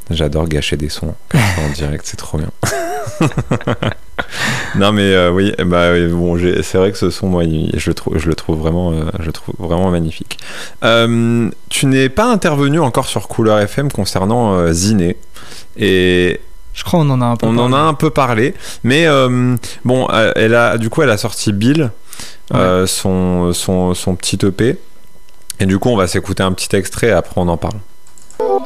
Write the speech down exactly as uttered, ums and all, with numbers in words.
J'adore gâcher des sons en direct, c'est trop bien. Non mais euh, oui, bah bon, j'ai, c'est vrai que ce son, moi, il, je le trouve, je le trouve vraiment, euh, je le trouve vraiment magnifique. Euh, tu n'es pas intervenu encore sur Couleur F M concernant euh, Ziné et je crois on en a un peu. On parlé. en a un peu parlé, mais euh, bon, elle a, du coup, elle a sorti Bill, ouais. euh, son, son, son petit E P, et du coup, on va s'écouter un petit extrait et après on en parle.